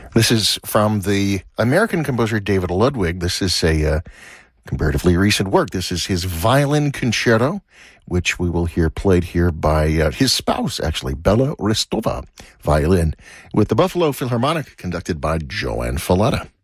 This is from the American composer David Ludwig. This is a comparatively recent work. This is his violin concerto, which we will hear played here by his spouse, actually, Bella Ristova, violin, with the Buffalo Philharmonic, conducted by Joanne Falletta.